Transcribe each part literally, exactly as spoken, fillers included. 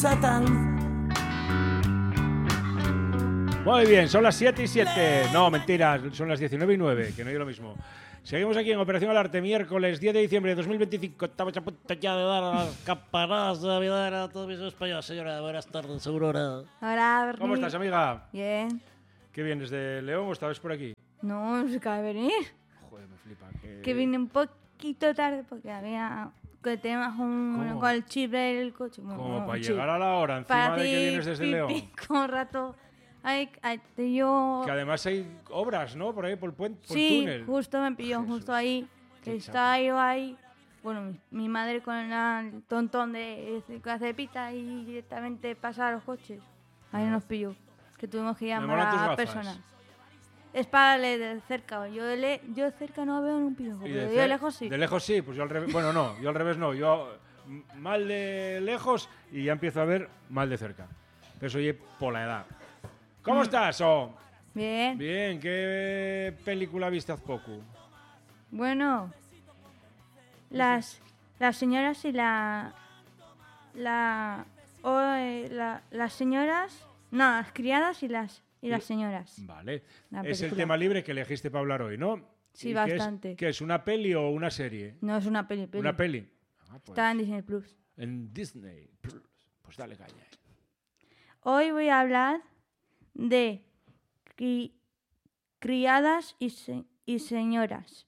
Muy bien, son las siete y siete. No, mentira, son las diecinueve y nueve, que no es lo mismo. Seguimos aquí en Operación al Arte, miércoles diez de diciembre de dos mil veinticinco. Estamos a punto ya de dar las campanadas de Navidad a todos mis españoles. Señora, buenas tardes, Aurora. Hola, Bernie. ¿Cómo estás, amiga? Bien. ¿Qué vienes de León o estabas por aquí? No, se acaba de venir. Joder, me flipa. Que, que vine un poquito tarde porque había que temas un ¿Cómo? con el chip del coche. Como no, para chip. llegar a la hora, encima para de que vienes desde León. Con rato. Ay, ay, te yo... Que además hay obras, ¿no? Por ahí, por el puente, por sí, el túnel. justo me pilló, Jesús, justo ahí. qué Estaba yo ahí. Bueno, mi, mi madre con el tontón de hacer pita y directamente pasar a los coches. Ahí nos pilló. Que tuvimos que Me llamar molan tus a gafas. personas. Es para leer de cerca. Yo de, le, yo de cerca no veo ni un pirojo, Y pero de, yo de ce- lejos sí. De lejos sí, pues yo al revés. Bueno, no, yo al revés no. Yo m- mal de lejos y ya empiezo a ver mal de cerca. Pero eso oye por la edad. ¿Cómo Mm. estás, oh? Bien. Bien, ¿qué película viste hace poco? Bueno, las, las señoras y la... La, o, eh, la... Las señoras... No, las criadas y las, y las señoras. Vale. La Es el película. tema libre que elegiste para hablar hoy, ¿no? Sí, ¿Y bastante. ¿Qué es, qué es, una peli o una serie? No es una peli, peli. Una peli. Ah, pues, Está en Disney Plus. en Disney Plus. Pues dale caña. Hoy voy a hablar de cri- criadas y, se- y señoras.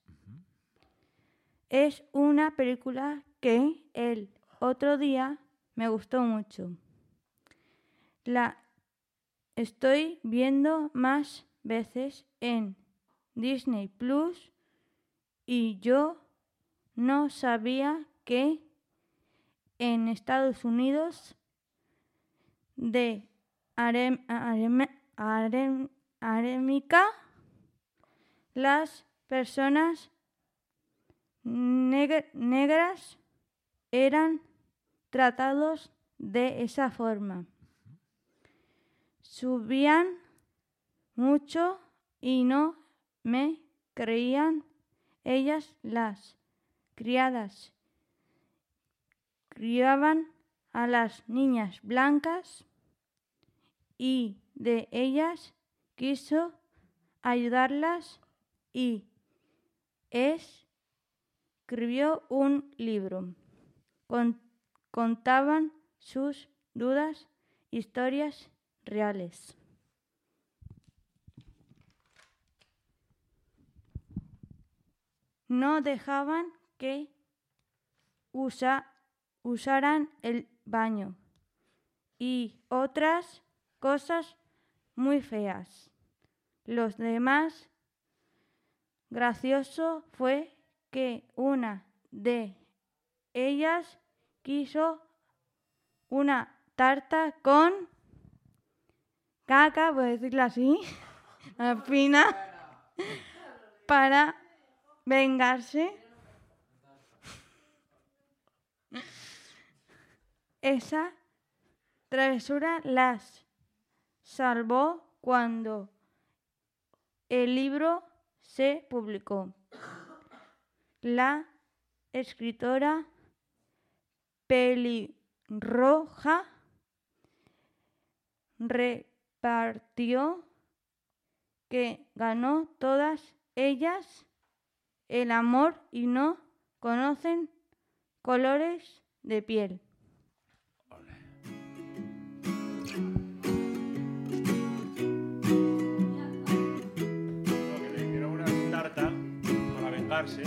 Es una película que el otro día me gustó mucho. La estoy viendo más veces en Disney Plus y yo no sabía que en Estados Unidos de arem, arem, arem, arémica las personas neg- negras eran tratados de esa forma. Subían mucho y no me creían. Ellas, las criadas, criaban a las niñas blancas y de ellas quiso ayudarlas y escribió un libro. Con- contaban sus dudas, historias reales. No dejaban que usa, usaran el baño y otras cosas muy feas. Los demás, gracioso fue que una de ellas quiso una tarta con caca, por decirlo así, la fina, para vengarse. Esa travesura las salvó cuando el libro se publicó. La escritora pelirroja repartió que ganó todas ellas el amor y no conocen colores de piel. Que le hicieron una tarta para vengarse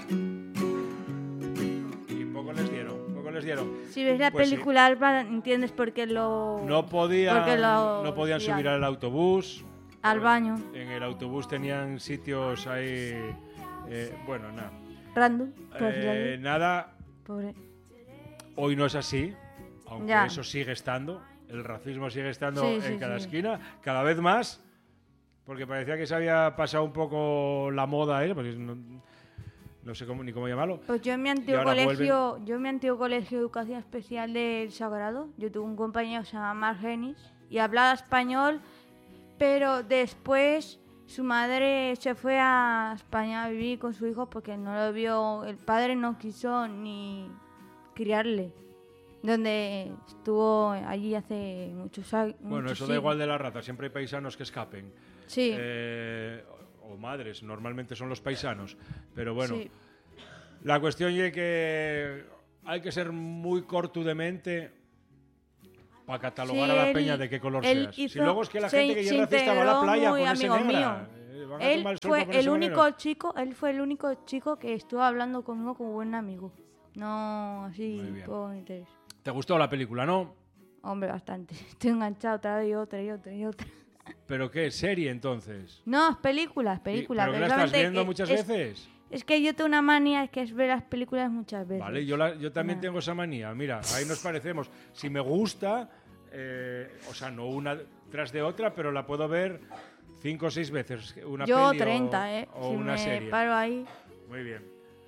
y poco les dieron, poco les dieron. Si ves la Pues sí. película, Alba, entiendes por qué lo... No podían, porque lo no podían liaron. subir al autobús. Al baño. En el autobús tenían sitios ahí, eh, bueno, nada. Random. por decirlo Eh, así. nada, Pobre. hoy no es así, aunque Ya. eso sigue estando. El racismo sigue estando Sí, en sí, cada sí. esquina, cada vez más, porque parecía que se había pasado un poco la moda, ¿eh? Pues no, no sé cómo, ni cómo llamarlo. Pues yo en mi Y antiguo ahora colegio, yo en mi antiguo colegio de educación especial del Sagrado, yo tuve un compañero que se llama Margenis y hablaba español, pero después su madre se fue a España a vivir con su hijo porque no lo vio, el padre no quiso ni criarle, donde estuvo allí hace muchos años. Bueno, eso da siglos. igual de la raza, siempre hay paisanos que escapen. Sí. Eh, o madres, normalmente son los paisanos. Pero bueno, Sí. la cuestión es que hay que ser muy corto de mente para catalogar Sí, a la él- peña de qué color él seas. hizo- si luego es que la se- gente que se llega racista va a la integró playa a muy ponerse amigo negra. Eh, van a Él tomar el sol fue para ponerse el único negro. chico, él fue el único chico que estuvo hablando conmigo como buen amigo. No así Muy bien. por interés. ¿Te gustó la película, no? Hombre, bastante. Estoy enganchado otra vez y otra y otra y otra. ¿Pero qué? ¿Serie entonces? No, es películas, Y- películas. ¿Pero que la estás precisamente viendo que muchas es, veces? Es que yo tengo una manía que es ver las películas muchas veces. Vale, yo, la- yo también Nah. tengo esa manía. Mira, ahí nos parecemos. Si me gusta, eh, o sea, no una tras de otra, pero la puedo ver cinco o seis veces. Una Yo peli o- treinta, ¿eh? o si una me serie. paro ahí. Muy bien.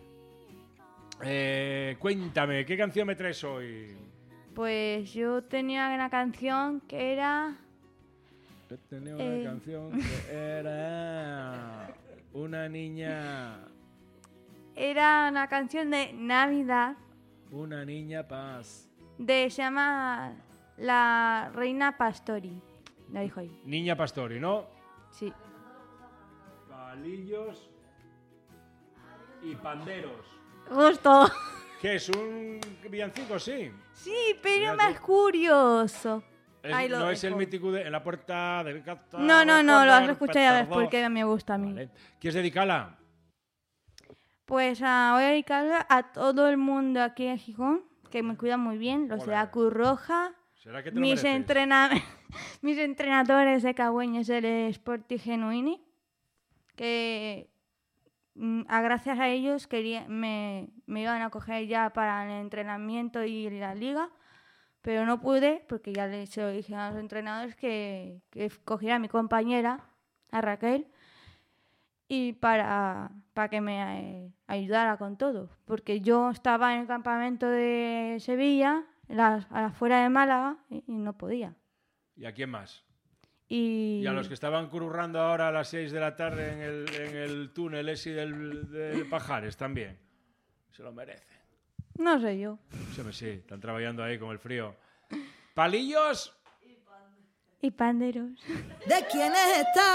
Eh, cuéntame, ¿qué canción me traes hoy? Pues yo tenía una canción que era... Yo tenía una Eh. canción que era una niña, Era una canción de Navidad. una niña paz. De, se llama La Reina Pastori. La dijo ahí. Niña Pastori, ¿no? Sí. Palillos y panderos. Justo. ¿Qué es un villancico? Sí. Sí, pero Mira más tú. curioso. Es- Ahí lo no es el dejo. mítico de en la puerta de casa. No, no, no, lo has escuchado ya ves Petardó. porque me gusta a mí. Vale. ¿Quieres dedicarla? Pues ah, voy a dedicarla a todo el mundo aquí en Gijón, que me cuida muy bien, los de Hola. la Cruz Roja, ¿Será que te lo mis, mereces? entrena mis entrenadores de Cagüeñes del Sporting Genuini, que mm, a gracias a ellos quería, me, me iban a coger ya para el entrenamiento y la liga, pero no pude porque ya le, se lo dije a los entrenadores que, que cogiera a mi compañera, a Raquel, y para, para que me eh, ayudara con todo. Porque yo estaba en el campamento de Sevilla, las, a la afuera de Málaga, y, y no podía. ¿Y a quién más? Y, Y a los que estaban currando ahora a las seis de la tarde en el, en el túnel ese del, del Pajares también. Se lo merecen. no sé yo. Sí, sí, están trabajando ahí con el frío. Palillos Y panderos. ¿De quién es esta?